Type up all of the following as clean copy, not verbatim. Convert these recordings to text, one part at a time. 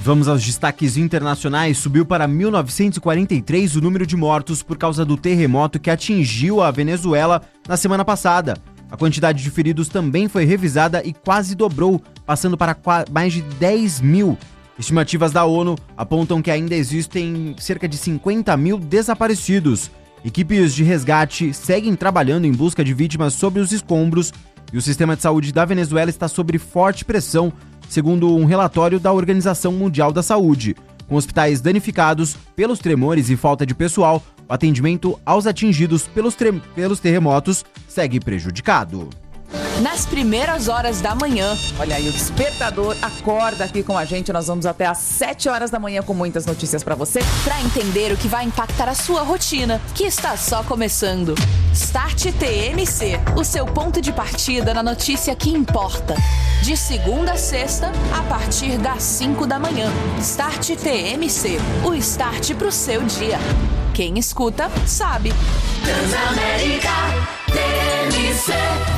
Vamos aos destaques internacionais. Subiu para 1943 o número de mortos por causa do terremoto que atingiu a Venezuela na semana passada. A quantidade de feridos também foi revisada e quase dobrou, passando para mais de 10 mil. Estimativas da ONU apontam que ainda existem cerca de 50 mil desaparecidos. Equipes de resgate seguem trabalhando em busca de vítimas sobre os escombros e o sistema de saúde da Venezuela está sob forte pressão, segundo um relatório da Organização Mundial da Saúde. Com hospitais danificados pelos tremores e falta de pessoal, o atendimento aos atingidos pelos terremotos segue prejudicado. Nas primeiras horas da manhã, olha aí, o Despertador acorda aqui com a gente. Nós vamos até às 7 horas da manhã com muitas notícias pra você, pra entender o que vai impactar a sua rotina, que está só começando. Start TMC, o seu ponto de partida na notícia que importa. De segunda a sexta, a partir das 5 da manhã. Start TMC, o start pro seu dia. Quem escuta, sabe. Transamérica TMC.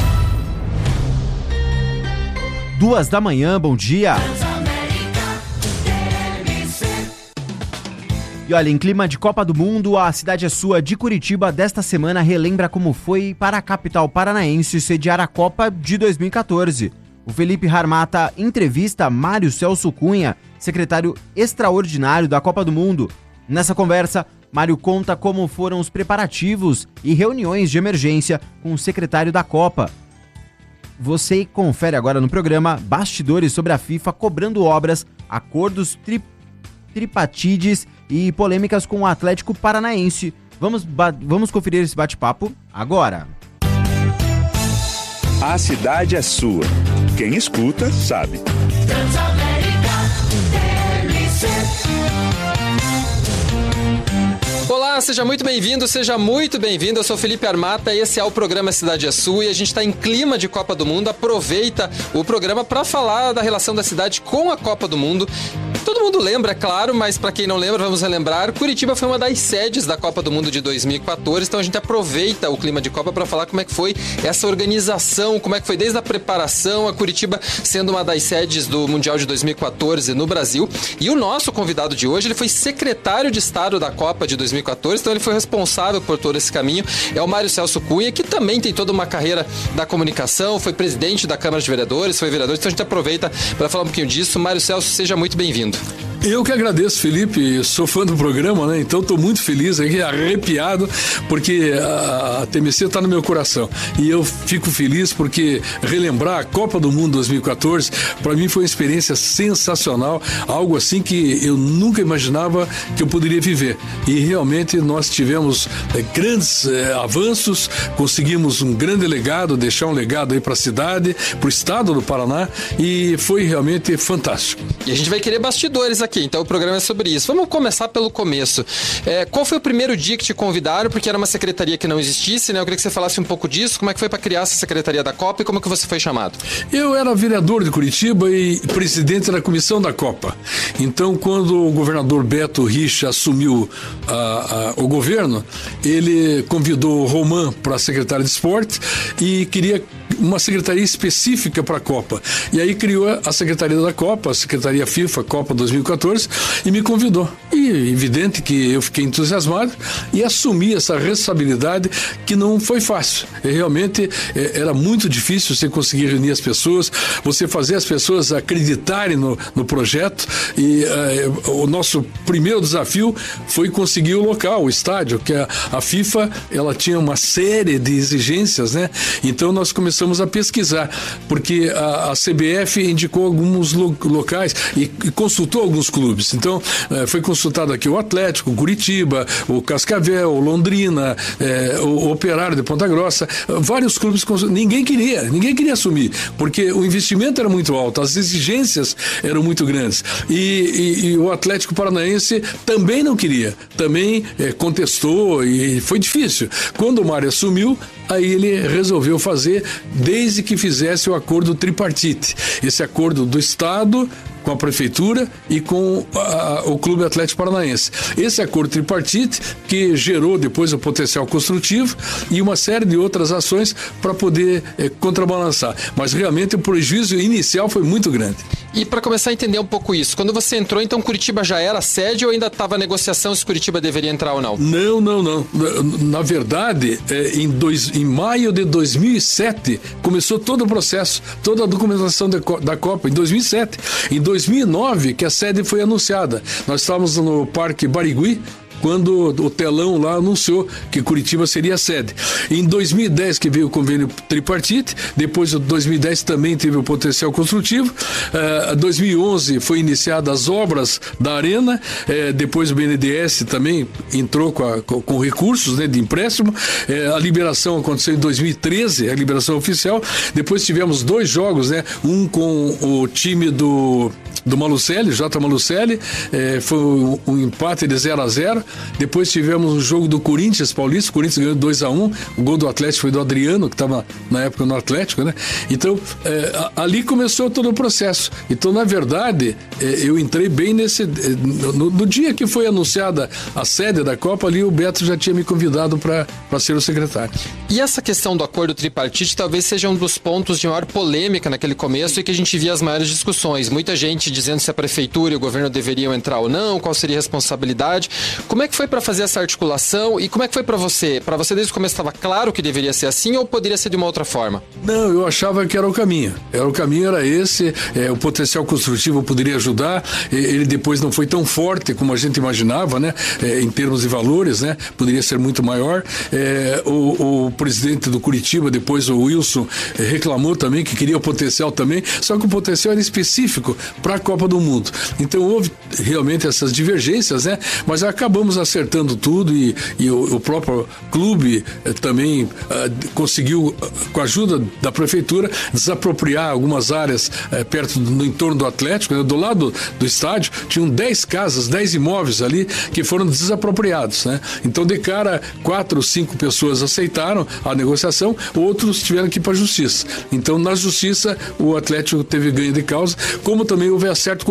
2 da manhã, bom dia. E olha, em clima de Copa do Mundo, a Cidade é Sua de Curitiba desta semana relembra como foi para a capital paranaense sediar a Copa de 2014. O Felipe Harmata entrevista Mário Celso Cunha, secretário extraordinário da Copa do Mundo. Nessa conversa, Mário conta como foram os preparativos e reuniões de emergência com o secretário da Copa. Você confere agora no programa bastidores sobre a FIFA cobrando obras, acordos tripartites e polêmicas com o Atlético Paranaense. Vamos conferir esse bate-papo agora. A cidade é sua. Quem escuta, sabe. Transamérica TMC. Olá, seja muito bem-vindo, seja muito bem-vindo. Eu sou Felipe Harmata, esse é o programa Cidade é Sua e a gente está em clima de Copa do Mundo. Aproveita o programa para falar da relação da cidade com a Copa do Mundo. Todo mundo lembra, é claro, mas para quem não lembra, vamos relembrar. Curitiba foi uma das sedes da Copa do Mundo de 2014, então a gente aproveita o clima de Copa para falar como é que foi essa organização, como é que foi desde a preparação, a Curitiba sendo uma das sedes do Mundial de 2014 no Brasil. E o nosso convidado de hoje, ele foi secretário de Estado da Copa de 2014, então ele foi responsável por todo esse caminho. É o Mário Celso Cunha, que também tem toda uma carreira da comunicação, foi presidente da Câmara de Vereadores, foi vereador, então a gente aproveita para falar um pouquinho disso. Mário Celso, seja muito bem-vindo. Eu que agradeço, Felipe, sou fã do programa, né? Então estou muito feliz aqui, arrepiado, porque a TMC está no meu coração. E eu fico feliz porque relembrar a Copa do Mundo 2014, para mim foi uma experiência sensacional, algo assim que eu nunca imaginava que eu poderia viver. E realmente nós tivemos grandes avanços, conseguimos um grande legado, deixar um legado aí para a cidade, para o estado do Paraná, e foi realmente fantástico. E a gente vai querer bastidores aqui, então o programa é sobre isso. Vamos começar pelo começo. Qual foi o primeiro dia que te convidaram? Porque era uma secretaria que não existisse, né? Eu queria que você falasse um pouco disso. Como é que foi para criar essa secretaria da Copa e como é que você foi chamado? Eu era vereador de Curitiba e presidente da comissão da Copa. Então, quando o governador Beto Richa assumiu o governo, ele convidou o Roman para a secretária de esporte e queria uma secretaria específica para a Copa. E aí criou a Secretaria da Copa, a Secretaria FIFA Copa 2014, e me convidou. E evidente que eu fiquei entusiasmado e assumi essa responsabilidade que não foi fácil. Realmente era muito difícil você conseguir reunir as pessoas, você fazer as pessoas acreditarem no projeto, e o nosso primeiro desafio foi conseguir o local, o estádio, que a FIFA ela tinha uma série de exigências, né? Então nós começamos a pesquisar, porque a CBF indicou alguns locais e consultou alguns clubes. Então, foi consultado aqui o Atlético, o Curitiba, o Cascavel, o Londrina, o Operário de Ponta Grossa, vários clubes, ninguém queria assumir, porque o investimento era muito alto, as exigências eram muito grandes. E o Atlético Paranaense também não queria, também contestou e foi difícil. Quando o Mário assumiu, aí ele resolveu fazer, desde que fizesse o acordo tripartite, esse acordo do Estado com a Prefeitura e com o Clube Atlético Paranaense. Esse acordo tripartite que gerou depois o potencial construtivo e uma série de outras ações para poder contrabalançar. Mas realmente o prejuízo inicial foi muito grande. E para começar a entender um pouco isso, quando você entrou, então Curitiba já era sede ou ainda estava a negociação se Curitiba deveria entrar ou não? Não. Na verdade, em maio de 2007, começou todo o processo, toda a documentação da Copa, em 2007. Em 2009, que a sede foi anunciada. Nós estávamos no Parque Barigui, quando o telão lá anunciou que Curitiba seria a sede. Em 2010 que veio o convênio tripartite, depois de 2010 também teve o potencial construtivo, 2011 foi iniciadas as obras da arena, depois o BNDES também entrou com recursos, né, de empréstimo, a liberação aconteceu em 2013, a liberação oficial, depois tivemos 2 jogos, né, um com o time do Malucelli, J. Malucelli, foi um empate de 0-0. Depois tivemos um jogo do Corinthians Paulista, o Corinthians ganhou 2-1, o gol do Atlético foi do Adriano, que estava na época no Atlético, né? Então, ali começou todo o processo. Então, na verdade, eu entrei bem no dia que foi anunciada a sede da Copa, ali o Beto já tinha me convidado para ser o secretário. E essa questão do acordo tripartite talvez seja um dos pontos de maior polêmica naquele começo e que a gente via as maiores discussões. Muita gente dizendo se a prefeitura e o governo deveriam entrar ou não, qual seria a responsabilidade. Como é que foi para fazer essa articulação e como é que foi para você? Para você desde o começo estava claro que deveria ser assim ou poderia ser de uma outra forma? Não, eu achava que era o caminho. O caminho era esse, o potencial construtivo poderia ajudar, ele depois não foi tão forte como a gente imaginava, né? Em termos de valores, né? Poderia ser muito maior. O presidente do Curitiba, depois o Wilson, reclamou também que queria o potencial também, só que o potencial era específico para a Copa do Mundo. Então houve realmente essas divergências, né? Mas acabamos acertando tudo e o próprio clube também conseguiu, com a ajuda da prefeitura, desapropriar algumas áreas no entorno do Atlético, né? Do lado do estádio, tinham 10 casas, 10 imóveis ali que foram desapropriados, né? Então, de cara, 4 ou 5 pessoas aceitaram a negociação, outros tiveram que ir para a justiça. Então, na justiça, o Atlético teve ganho de causa, como também houve acerto com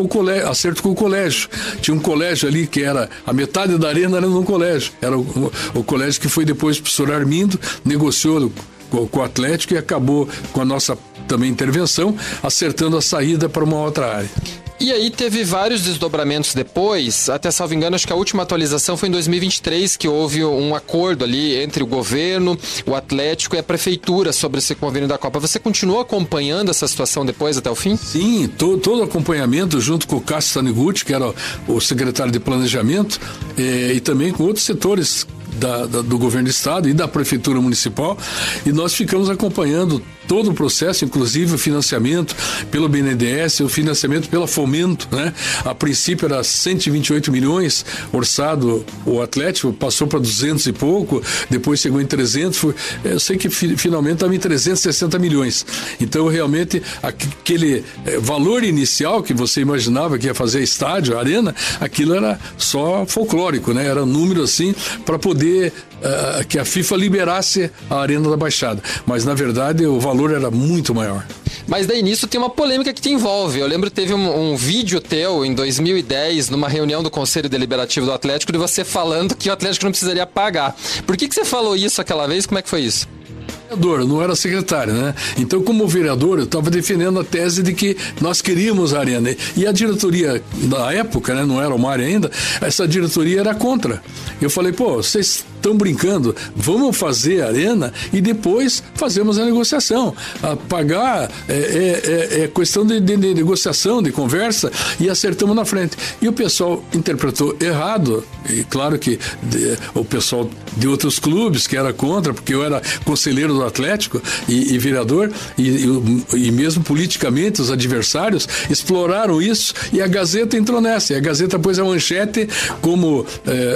o colégio. Tinha um colégio ali que era a metade da arena era num colégio. Era o colégio que foi depois o professor Armindo, negociou com o Atlético e acabou com a nossa também intervenção, acertando a saída para uma outra área. E aí teve vários desdobramentos depois, até salvo engano, acho que a última atualização foi em 2023, que houve um acordo ali entre o governo, o Atlético e a prefeitura sobre esse convênio da Copa. Você continuou acompanhando essa situação depois até o fim? Sim, todo o acompanhamento junto com o Cássio Taniguchi, que era o secretário de planejamento, e também com outros setores do governo do estado e da prefeitura municipal, e nós ficamos acompanhando todo o processo, inclusive o financiamento pelo BNDES, o financiamento pela Fomento, né? A princípio era 128 milhões orçado o Atlético, passou para 200 e pouco, depois chegou em 300, eu sei que finalmente estava em 360 milhões. Então, realmente, aquele valor inicial que você imaginava que ia fazer estádio, arena, aquilo era só folclórico, né? Era um número assim para poder que a FIFA liberasse a Arena da Baixada. Mas, na verdade, o valor era muito maior. Mas daí nisso tem uma polêmica que te envolve. Eu lembro que teve um vídeo teu em 2010, numa reunião do Conselho Deliberativo do Atlético, de você falando que o Atlético não precisaria pagar. Por que você falou isso aquela vez? Como é que foi isso? Eu não era secretário, né? Então, como vereador, eu estava defendendo a tese de que nós queríamos a arena. E a diretoria, na época, né, não era o Mário ainda, essa diretoria era contra. Eu falei, vocês estão brincando, vamos fazer a arena e depois fazemos a negociação. Pagar é questão de negociação, de conversa, e acertamos na frente. E o pessoal interpretou errado, e claro que o pessoal de outros clubes que era contra, porque eu era conselheiro do Atlético e vereador, e mesmo politicamente os adversários exploraram isso, e a Gazeta entrou nessa, e a Gazeta pôs a manchete como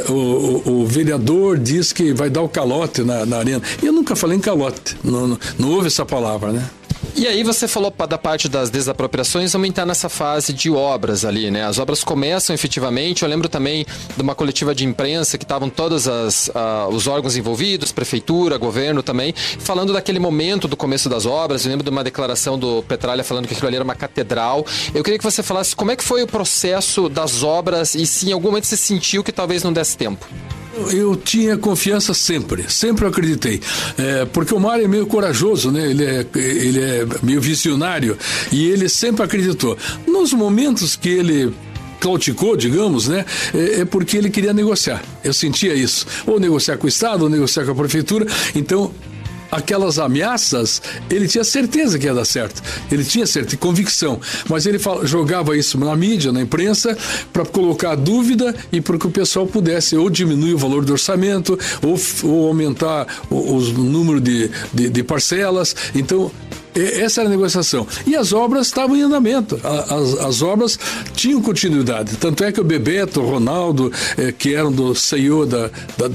o vereador diz que vai dar o calote na arena. E eu nunca falei em calote, não houve essa palavra, né? E aí você falou da parte das desapropriações, vamos entrar nessa fase de obras ali, né? As obras começam efetivamente, eu lembro também de uma coletiva de imprensa que estavam todos os órgãos envolvidos, prefeitura, governo também, falando daquele momento do começo das obras. Eu lembro de uma declaração do Petralha falando que aquilo ali era uma catedral. Eu queria que você falasse como é que foi o processo das obras e se em algum momento você sentiu que talvez não desse tempo. Eu tinha confiança sempre eu acreditei, porque o Mário é meio corajoso, né? Ele é meio visionário e ele sempre acreditou. Nos momentos que ele claudicou, digamos, né? É porque ele queria negociar. Eu sentia isso. Ou negociar com o Estado, ou negociar com a Prefeitura. Então, aquelas ameaças, ele tinha certeza que ia dar certo. Ele tinha certeza, convicção. Mas ele jogava isso na mídia, na imprensa, para colocar dúvida e para que o pessoal pudesse ou diminuir o valor do orçamento, ou aumentar o número de parcelas. Então, essa era a negociação. E as obras estavam em andamento. As obras tinham continuidade. Tanto é que o Bebeto, o Ronaldo, que eram do CEO da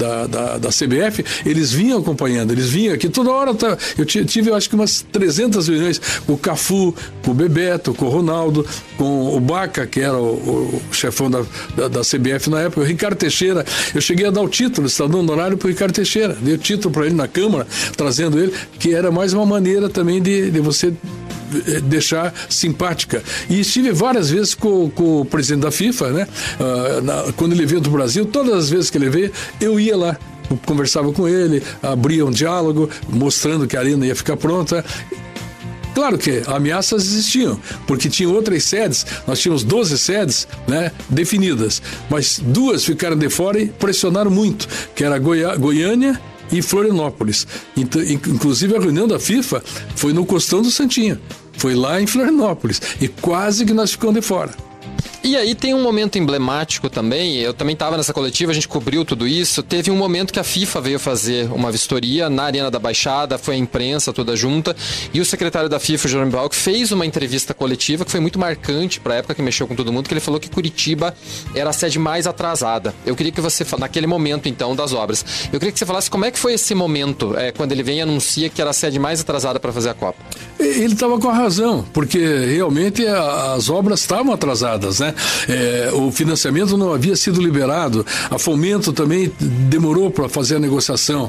CBF, eles vinham acompanhando, eles vinham aqui toda hora. Eu tive, eu acho que umas 300 reuniões com o Cafu, com o Bebeto, com o Ronaldo, com o Baca, que era o chefão da CBF na época, o Ricardo Teixeira. Eu cheguei a dar o título, Estadão Honorário, para o Ricardo Teixeira. Dei o título para ele na Câmara, trazendo ele, que era mais uma maneira também de você deixar simpática. E estive várias vezes com o presidente da FIFA, né? Quando ele veio do Brasil, todas as vezes que ele veio, eu ia lá, conversava com ele, abria um diálogo, mostrando que a arena ia ficar pronta. Claro que ameaças existiam, porque tinha outras sedes, nós tínhamos 12 sedes, né, definidas, mas 2 ficaram de fora e pressionaram muito, que era Goiânia e Florianópolis. Então, inclusive a reunião da FIFA foi no Costão do Santinho, foi lá em Florianópolis, e quase que nós ficamos de fora. E aí tem um momento emblemático também, eu também estava nessa coletiva, a gente cobriu tudo isso, teve um momento que a FIFA veio fazer uma vistoria na Arena da Baixada, foi a imprensa toda junta, e o secretário da FIFA, o Jerome Valk, fez uma entrevista coletiva que foi muito marcante para a época, que mexeu com todo mundo, que ele falou que Curitiba era a sede mais atrasada. Eu queria que você, naquele momento então das obras, eu queria que você falasse como é que foi esse momento, quando ele vem e anuncia que era a sede mais atrasada para fazer a Copa. Ele estava com a razão, porque realmente as obras estavam atrasadas, né? O financiamento não havia sido liberado, a Fomento também demorou para fazer a negociação.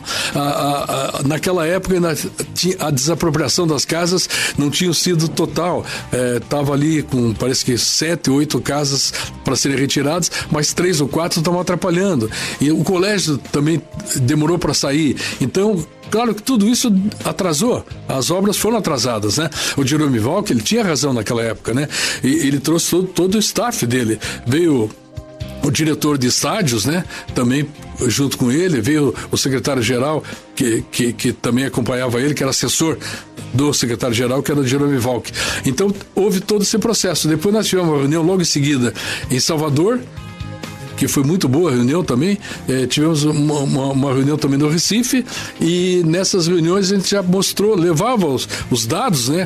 Naquela época a desapropriação das casas não tinha sido total, estava ali com parece que 7, 8 casas para serem retiradas, mas 3 ou 4 estavam atrapalhando, e o colégio também demorou para sair. Então, claro que tudo isso atrasou, as obras foram atrasadas, né? O Jerome Valk, ele tinha razão naquela época, né? E ele trouxe todo o staff dele. Veio o diretor de estádios, né? Também junto com ele, veio o secretário-geral que também acompanhava ele, que era assessor do secretário-geral, que era o Jerome Valk. Então, houve todo esse processo. Depois nós tivemos uma reunião logo em seguida em Salvador, que foi muito boa a reunião também. Tivemos uma reunião também no Recife, e nessas reuniões a gente já mostrou, levava os dados, né,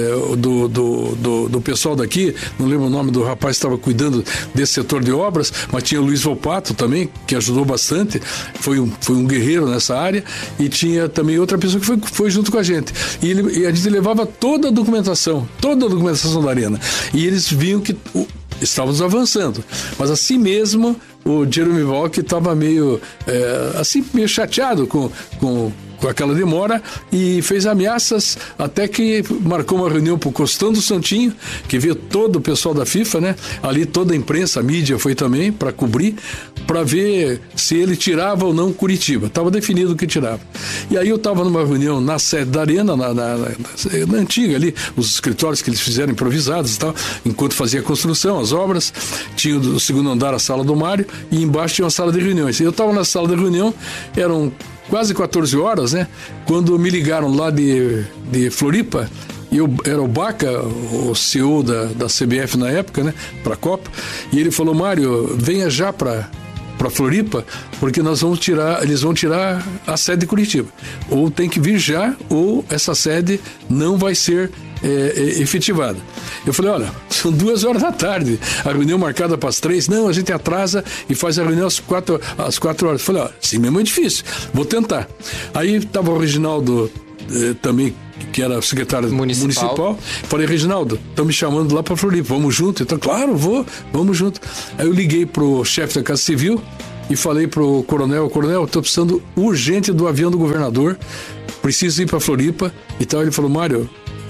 do pessoal daqui. Não lembro o nome do rapaz que estava cuidando desse setor de obras, mas tinha o Luiz Volpato também, que ajudou bastante, foi um guerreiro nessa área, e tinha também outra pessoa que foi junto com a gente, e a gente levava toda a documentação da arena, e eles viam que estávamos avançando, mas assim mesmo o Jerome Valk estava meio chateado com aquela demora, e fez ameaças, até que marcou uma reunião para o Costão do Santinho, que veio todo o pessoal da FIFA, né? Ali toda a imprensa, a mídia foi também para cobrir, para ver se ele tirava ou não Curitiba. Estava definido que tirava. E aí eu estava numa reunião na sede da Arena, na antiga ali, os escritórios que eles fizeram improvisados e tal, enquanto fazia a construção, as obras. Tinha o segundo andar a sala do Mário, e embaixo tinha uma sala de reuniões. Eu estava na sala de reunião, eram quase 14 horas, né? Quando me ligaram lá de Floripa, e era o Baca, o CEO da CBF na época, né? Para a Copa, e ele falou: Mário, venha já para Floripa, porque eles vão tirar a sede de Curitiba. Ou tem que vir já, ou essa sede não vai ser efetivada. Eu falei: olha, são 2 horas da tarde, a reunião marcada para as 3, não, a gente atrasa e faz a reunião às 4 horas. Eu falei: ó, assim mesmo é difícil, vou tentar. Aí estava o Reginaldo também, que era secretário municipal. Falei: Reginaldo, estão me chamando lá para Floripa, vamos junto? Então, claro, vamos junto. Aí eu liguei pro chefe da Casa Civil e falei pro coronel: estou precisando urgente do avião do governador, preciso ir para Floripa e tal. Ele falou: Mário,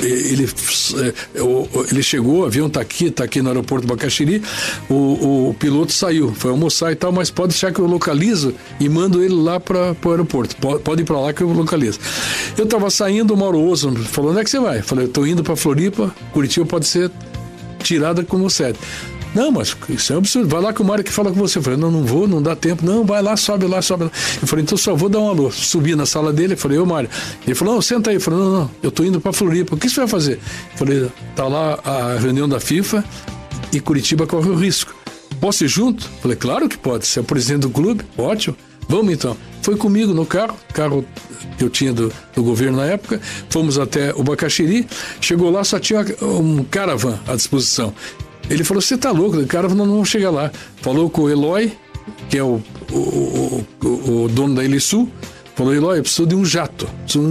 ele chegou, o avião tá aqui no aeroporto do Bacaxiri, o piloto saiu, foi almoçar e tal, mas pode deixar que eu localizo e mando ele lá para o aeroporto, pode ir para lá que eu localizo. Eu tava saindo, o Mauro Oso falou, onde é que você vai? Eu falei, eu tô indo para Floripa, Curitiba pode ser tirada como sede. Não, mas isso é um absurdo, vai lá que o Mário que fala com você. Eu falei, não vou, não dá tempo. Não, vai lá, sobe lá. Eu falei, então só vou dar um alô. Subi na sala dele, eu falei, ô Mário. Ele falou, não, senta aí. Eu falei, não, eu tô indo pra Floripa. O que você vai fazer? Eu falei, tá lá a reunião da FIFA e Curitiba corre o risco. Posso ir junto? Eu falei, claro que pode. Você é o presidente do clube? Ótimo. Vamos então. Foi comigo no carro que eu tinha do governo na época. Fomos até o Bacaxiri. Chegou lá, só tinha um caravan à disposição. Ele falou, você tá louco, o cara não vamos chegar lá. Falou com o Eloy, que é o dono da Elisul. Falou, Eloy, eu preciso de um jato.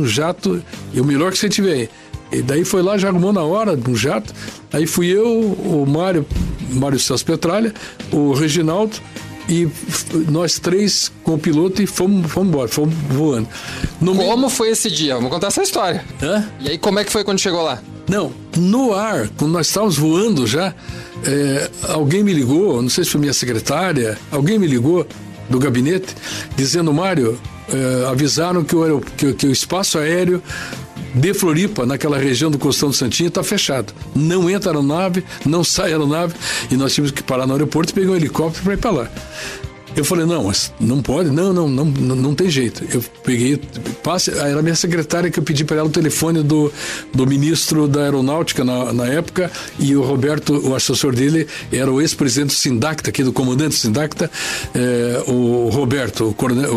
E o melhor que você tiver aí. E daí foi lá, já arrumou na hora um jato. Aí fui eu, o Mário Celso Petralha, o Reginaldo, e nós três com o piloto e fomos embora, fomos voando. Como foi esse dia? Vamos contar essa história. Hã? E aí, como é que foi quando chegou lá? Não, no ar, quando nós estávamos voando já, alguém me ligou, não sei se foi minha secretária, alguém me ligou do gabinete, dizendo, Mário, avisaram que o espaço aéreo de Floripa, naquela região do Costão do Santinho, está fechado. Não entra aeronave, não sai aeronave, e nós tínhamos que parar no aeroporto e pegar um helicóptero para ir para lá. Eu falei, não, mas não pode, não tem jeito. Eu peguei, era a minha secretária que eu pedi para ela o telefone do ministro da Aeronáutica na época, e o Roberto, o assessor dele, era o ex-presidente do Sindacta, aqui do comandante do Sindacta, o Roberto,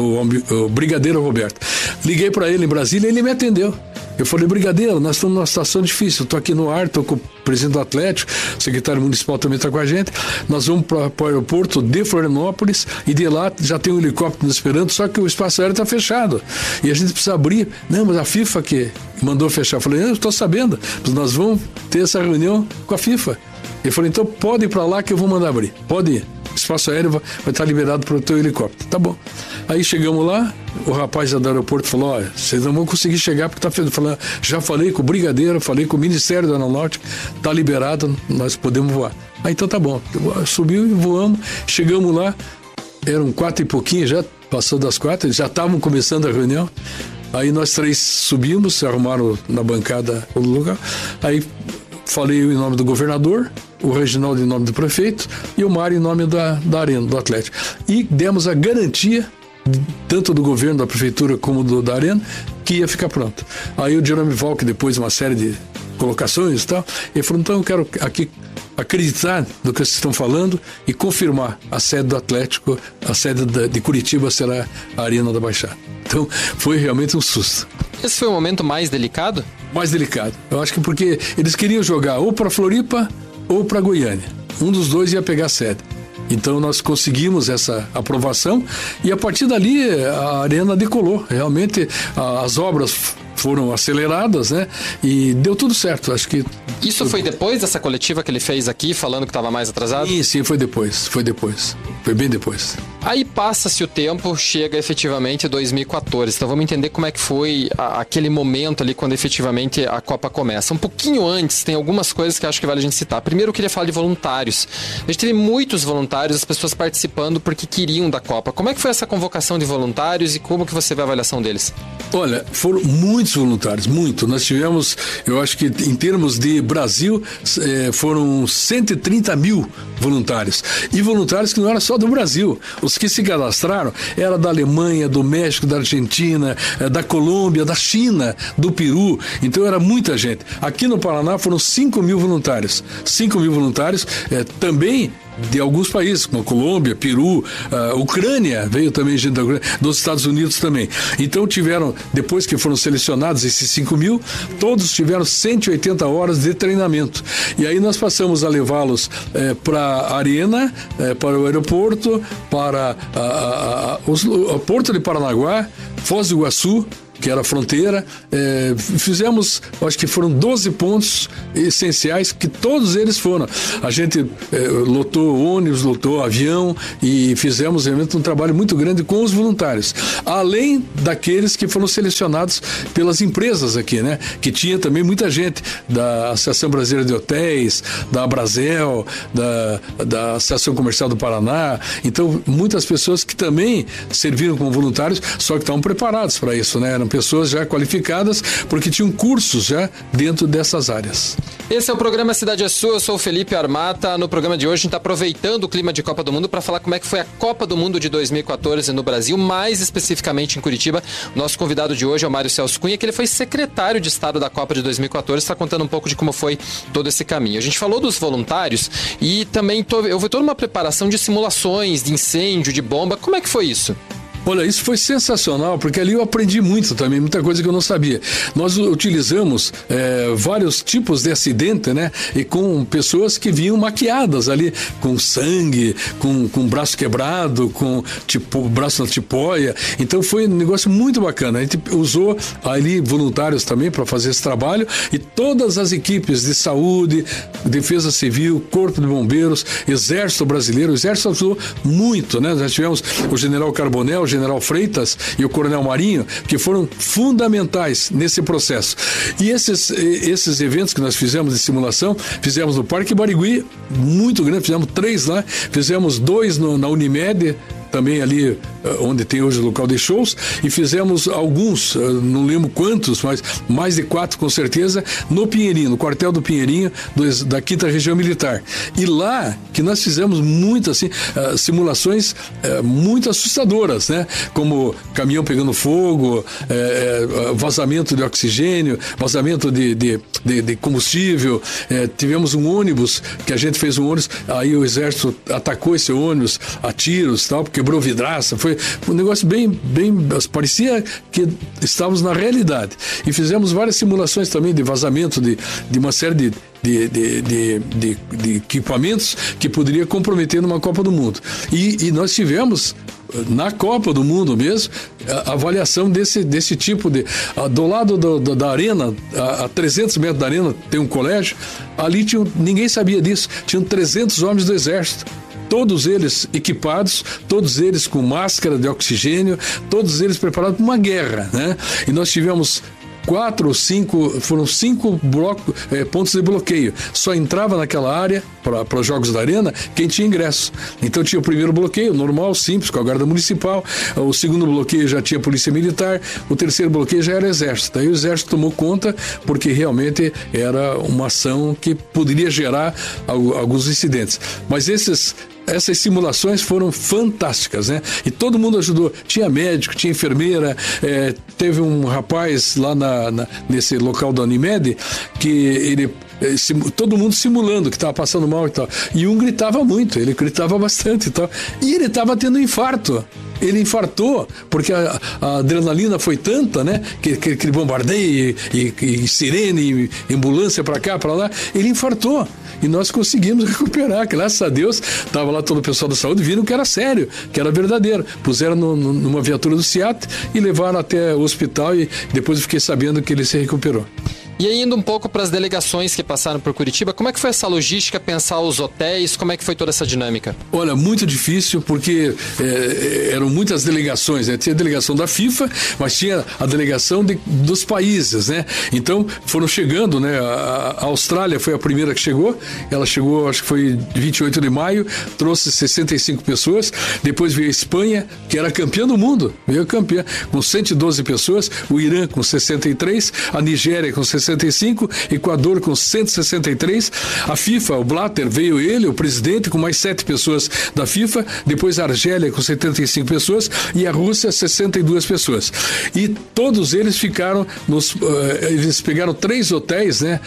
o brigadeiro Roberto. Liguei para ele em Brasília e ele me atendeu. Eu falei, brigadeiro, nós estamos numa situação difícil, eu tô aqui no ar, tô com o presidente do Atlético, o secretário municipal também está com a gente, nós vamos para o aeroporto de Florianópolis e de lá já tem um helicóptero nos esperando, só que o espaço aéreo está fechado e a gente precisa abrir. Não, mas a FIFA que mandou fechar. Eu falei, eu estou sabendo, mas nós vamos ter essa reunião com a FIFA. Ele falou, então pode ir para lá que eu vou mandar abrir, pode ir. O espaço aéreo vai estar liberado para o teu helicóptero. Tá bom. Aí chegamos lá, o rapaz do aeroporto falou, olha, vocês não vão conseguir chegar porque já falei com o brigadeiro, falei com o Ministério da Aeronáutica, tá liberado, nós podemos voar. Aí então tá bom. Subiu e voamos, chegamos lá, eram 4 e pouquinho, já passou das 4, já estavam começando a reunião. Aí nós três subimos, se arrumaram na bancada o lugar. Aí falei em nome do governador, o Reginaldo em nome do prefeito e o Mário em nome da Arena, do Atlético. E demos a garantia, tanto do governo, da prefeitura, como da Arena, que ia ficar pronto. Aí o Jerome Valk, depois de uma série de colocações e tal, ele falou, então eu quero aqui acreditar no que vocês estão falando e confirmar a sede do Atlético, a sede de Curitiba será a Arena da Baixada. Então foi realmente um susto. Esse foi o momento mais delicado? Mais delicado. Eu acho que porque eles queriam jogar ou para Floripa ou para Goiânia. Um dos dois ia pegar a sede. Então nós conseguimos essa aprovação e a partir dali a Arena decolou. Realmente as obras foram aceleradas, né? E deu tudo certo, acho que... Isso foi depois dessa coletiva que ele fez aqui, falando que estava mais atrasado? Sim, foi depois. Foi bem depois. Aí passa-se o tempo, chega efetivamente 2014. Então vamos entender como é que foi aquele momento ali, quando efetivamente a Copa começa. Um pouquinho antes, tem algumas coisas que acho que vale a gente citar. Primeiro eu queria falar de voluntários. A gente teve muitos voluntários, as pessoas participando porque queriam da Copa. Como é que foi essa convocação de voluntários e como que você vê a avaliação deles? Olha, foram muitos voluntários, muito. Nós tivemos, eu acho que em termos de Brasil, foram 130 mil voluntários. E voluntários que não eram só do Brasil. Os que se cadastraram eram da Alemanha, do México, da Argentina, da Colômbia, da China, do Peru. Então era muita gente. Aqui no Paraná foram 5 mil voluntários. 5 mil voluntários, também de alguns países, como a Colômbia, Peru, Ucrânia, veio também gente da Ucrânia, dos Estados Unidos também. Então tiveram, depois que foram selecionados esses 5 mil, todos tiveram 180 horas de treinamento. E aí nós passamos a levá-los para a Arena, para o aeroporto, para o Porto de Paranaguá, Foz do Iguaçu, que era a fronteira. Fizemos, acho que foram 12 pontos essenciais, que todos eles foram. A gente lotou ônibus, lotou avião e fizemos realmente um trabalho muito grande com os voluntários. Além daqueles que foram selecionados pelas empresas aqui, né? Que tinha também muita gente da Associação Brasileira de Hotéis, da Abrazel, da Associação Comercial do Paraná. Então, muitas pessoas que também serviram como voluntários, só que estavam preparados para isso, né? Eram pessoas já qualificadas, porque tinham cursos já dentro dessas áreas. Esse é o programa Cidade é Sua, eu sou o Felipe Armata. No programa de hoje a gente está aproveitando o clima de Copa do Mundo para falar como é que foi a Copa do Mundo de 2014 no Brasil, mais especificamente em Curitiba. Nosso convidado de hoje é o Mário Celso Cunha, que ele foi secretário de Estado da Copa de 2014, está contando um pouco de como foi todo esse caminho. A gente falou dos voluntários e também houve toda uma preparação de simulações, de incêndio, de bomba. Como é que foi isso? Olha, isso foi sensacional, porque ali eu aprendi muito também, muita coisa que eu não sabia. Nós utilizamos vários tipos de acidente, né? E com pessoas que vinham maquiadas ali, com sangue, com braço quebrado, com braço na tipóia. Então foi um negócio muito bacana. A gente usou ali voluntários também para fazer esse trabalho, e todas as equipes de saúde, Defesa Civil, Corpo de Bombeiros, Exército Brasileiro. O Exército ajudou muito, né? Nós tivemos o General Carbonel, o General Freitas e o Coronel Marinho, que foram fundamentais nesse processo. E esses eventos que nós fizemos de simulação, fizemos no Parque Barigui, muito grande, fizemos 3 lá, fizemos 2 na Unimed, também ali onde tem hoje o local de shows, e fizemos alguns, não lembro quantos, mas mais de 4 com certeza, no Pinheirinho, no quartel do Pinheirinho, da 5ª Região Militar. E lá que nós fizemos muitas simulações muito assustadoras, né? Como caminhão pegando fogo, vazamento de oxigênio, vazamento de combustível. Tivemos um ônibus, que a gente fez um ônibus, aí o Exército atacou esse ônibus a tiros, tal, quebrou vidraça, foi um negócio bem, parecia que estávamos na realidade. E fizemos várias simulações também de vazamento de uma série de equipamentos que poderia comprometer numa Copa do Mundo. E nós tivemos na Copa do Mundo mesmo a avaliação desse tipo de... Do lado da arena, a 300 metros da arena, tem um colégio, ali ninguém sabia disso, tinham 300 homens do Exército. Todos eles equipados, todos eles com máscara de oxigênio, todos eles preparados para uma guerra, né? E nós tivemos 4 ou 5, foram 5 pontos de bloqueio. Só entrava naquela área, para os Jogos da Arena, quem tinha ingresso. Então tinha o primeiro bloqueio, normal, simples, com a Guarda Municipal. O segundo bloqueio já tinha Polícia Militar. O terceiro bloqueio já era Exército. Aí o Exército tomou conta, porque realmente era uma ação que poderia gerar alguns incidentes. Mas essas simulações foram fantásticas, né? E todo mundo ajudou. Tinha médico, tinha enfermeira, teve um rapaz lá nesse local da Unimed que todo mundo simulando que estava passando mal e tal. E um gritava muito, ele gritava bastante e tal. E ele estava tendo infarto. Ele infartou, porque a adrenalina foi tanta, né? Que aquele bombardeio e sirene, e ambulância para cá, para lá. Ele infartou. E nós conseguimos recuperar. Graças a Deus, estava lá todo o pessoal da saúde, viram que era sério, que era verdadeiro. Puseram numa viatura do SEAT e levaram até o hospital, e depois eu fiquei sabendo que ele se recuperou. E aí, indo um pouco para as delegações que passaram por Curitiba, como é que foi essa logística, pensar os hotéis, como é que foi toda essa dinâmica? Olha, muito difícil, porque eram muitas delegações, né? Tinha a delegação da FIFA, mas tinha a delegação dos países, né? Então, foram chegando, né? A Austrália foi a primeira que chegou, ela chegou, acho que foi 28 de maio, trouxe 65 pessoas, depois veio a Espanha, que era campeã do mundo, veio campeã, com 112 pessoas, o Irã com 63, a Nigéria com 65, Equador com 163, a FIFA, o Blatter, veio ele, o presidente, com mais 7 pessoas da FIFA, depois a Argélia com 75 pessoas e a Rússia 62 pessoas. E todos eles ficaram eles pegaram 3 hotéis, né?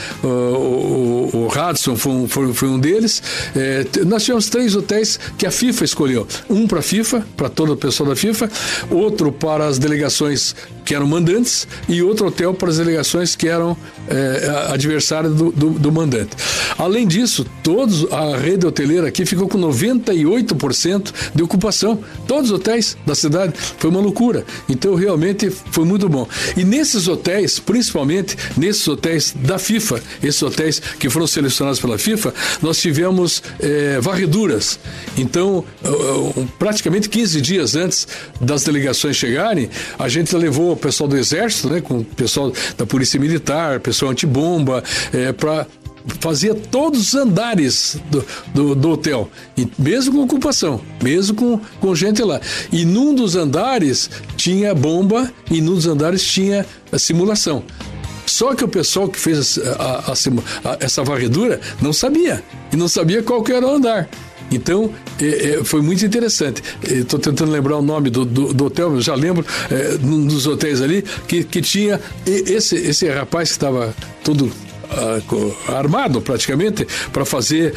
O Radisson foi um deles. Nós tivemos 3 hotéis que a FIFA escolheu. Um para a FIFA, para todo o pessoal da FIFA, outro para as delegações que eram mandantes e outro hotel para as delegações que eram adversária do mandante. Além disso, a rede hoteleira aqui ficou com 98% de ocupação. Todos os hotéis da cidade. Foi uma loucura. Então, realmente, foi muito bom. E nesses hotéis, principalmente nesses hotéis da FIFA, esses hotéis que foram selecionados pela FIFA, nós tivemos varreduras. Então, praticamente 15 dias antes das delegações chegarem, a gente levou o pessoal do Exército, né, com o pessoal da Polícia Militar, pessoal antibomba, para fazia todos os andares do hotel, e mesmo com ocupação, mesmo com gente lá. E num dos andares tinha bomba e num dos andares tinha a simulação. Só que o pessoal que fez essa varredura não sabia, e não sabia qual que era o andar. Então, foi muito interessante. Estou tentando lembrar o nome do hotel, eu já lembro, num dos hotéis ali, que tinha esse rapaz que estava todo armado praticamente para fazer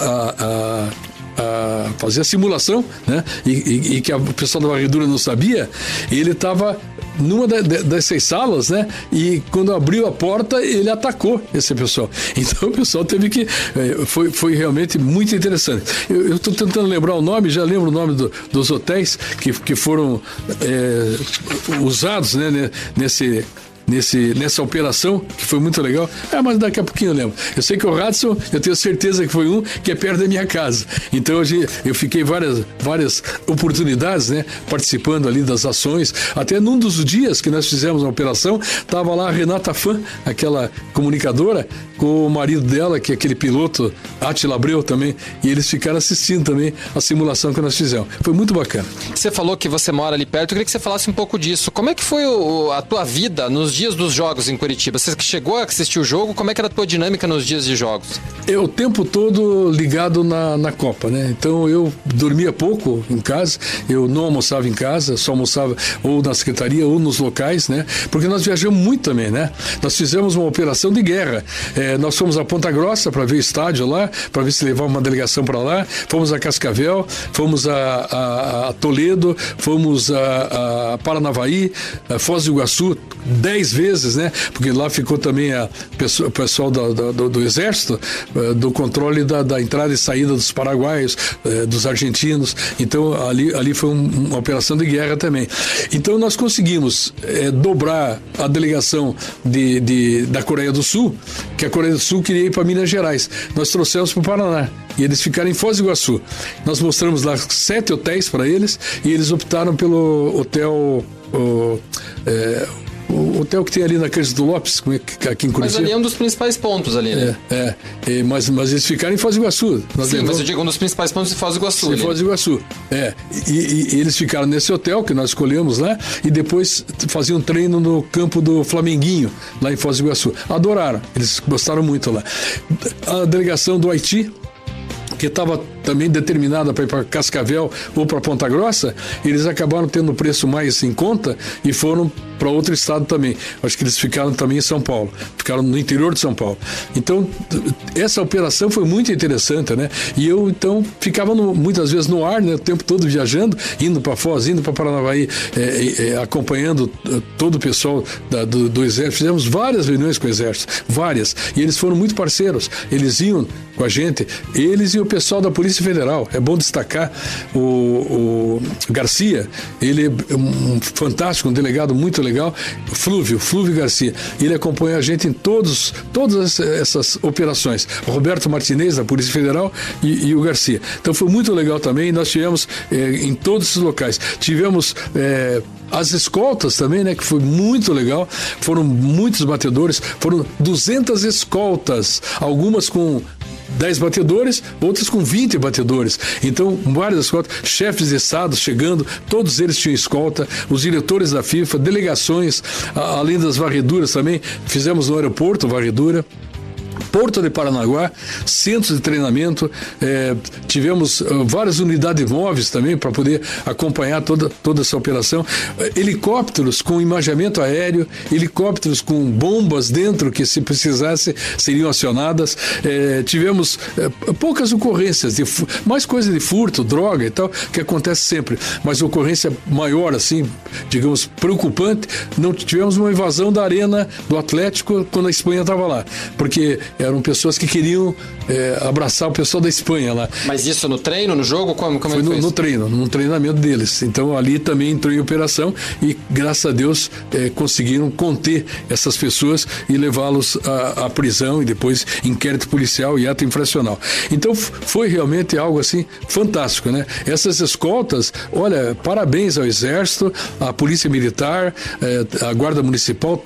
fazer a simulação, né? E que o pessoal da varredura não sabia. Ele estava numa dessas salas, né? E quando abriu a porta, ele atacou esse pessoal. Então o pessoal teve que... Foi realmente muito interessante. Eu estou tentando lembrar o nome, já lembro o nome dos hotéis que foram usados, né? Nessa operação, que foi muito legal. Mas daqui a pouquinho eu lembro. Eu sei que o Radisson, eu tenho certeza que foi um que é perto da minha casa. Então hoje eu fiquei várias oportunidades, né, participando ali das ações. Até num dos dias que nós fizemos a operação, estava lá a Renata Fã, aquela comunicadora, com o marido dela, que é aquele piloto, Átila Abreu também, e eles ficaram assistindo também a simulação que nós fizemos. Foi muito bacana. Você falou que você mora ali perto, eu queria que você falasse um pouco disso. Como é que foi a tua vida nos dias dos jogos em Curitiba? Você que chegou a assistir o jogo, como é que era a tua dinâmica nos dias de jogos? Eu o tempo todo ligado na Copa, né? Então eu dormia pouco em casa, eu não almoçava em casa, só almoçava ou na secretaria ou nos locais, né? Porque nós viajamos muito também, né? Nós fizemos uma operação de guerra. Nós fomos a Ponta Grossa para ver o estádio lá, para ver se levava uma delegação para lá, fomos a Cascavel, fomos a Toledo, fomos a Paranavaí, a Foz do Iguaçu, 10 vezes, né? Porque lá ficou também o pessoal do Exército, do controle da entrada e saída dos paraguaios, dos argentinos. Então, ali foi uma operação de guerra também. Então, nós conseguimos dobrar a delegação da Coreia do Sul, que a Coreia do Sul queria ir para Minas Gerais. Nós trouxemos para o Paraná. E eles ficaram em Foz do Iguaçu. Nós mostramos lá 7 hotéis para eles e eles optaram pelo hotel... O hotel que tem ali na Cândido Lopes, aqui em Curitiba. Mas ali é um dos principais pontos ali, né? Mas eles ficaram em Foz do Iguaçu. Sim, mas eu digo um dos principais pontos de Foz do Iguaçu. Sim, Foz do Iguaçu. E eles ficaram nesse hotel que nós escolhemos lá e depois faziam treino no campo do Flamenguinho, lá em Foz do Iguaçu. Adoraram, eles gostaram muito lá. A delegação do Haiti, que estava também determinada para ir para Cascavel ou para Ponta Grossa, eles acabaram tendo o preço mais em conta e foram para outro estado também. Acho que eles ficaram também em São Paulo, ficaram no interior de São Paulo. Então, essa operação foi muito interessante, né? E eu, então, ficava muitas vezes no ar, né? O tempo todo viajando, indo para Foz, indo para Paranavaí, acompanhando todo o pessoal do Exército. Fizemos várias reuniões com o Exército, várias. E eles foram muito parceiros. Eles iam com a gente, eles e o pessoal da Polícia Federal. É bom destacar o Garcia, ele é um fantástico, um delegado muito legal, Flúvio Garcia. Ele acompanha a gente em todas essas operações. O Roberto Martinez, da Polícia Federal, e o Garcia. Então foi muito legal também. Nós tivemos em todos esses locais. Tivemos as escoltas também, né, que foi muito legal. Foram muitos batedores, foram 200 escoltas, algumas com 10 batedores, outras com 20 batedores. Então, várias escoltas, chefes de estado chegando, todos eles tinham escolta, os diretores da FIFA, delegações, além das varreduras também, fizemos no aeroporto varredura. Porto de Paranaguá, centros de treinamento, tivemos várias unidades móveis também para poder acompanhar toda essa operação, helicópteros com imageamento aéreo, helicópteros com bombas dentro que, se precisasse, seriam acionadas. Tivemos poucas ocorrências, mais coisa de furto, droga e tal, que acontece sempre, mas ocorrência maior, assim, digamos, preocupante, não tivemos uma invasão da arena do Atlético quando a Espanha estava lá, porque eram pessoas que queriam abraçar o pessoal da Espanha lá. Mas isso no treino, no jogo? Como foi no treino, no treinamento deles. Então ali também entrou em operação e, graças a Deus, conseguiram conter essas pessoas e levá-los à prisão e depois inquérito policial e ato infracional. Então foi realmente algo assim fantástico, né? Essas escoltas, olha, parabéns ao Exército, à Polícia Militar, à Guarda Municipal,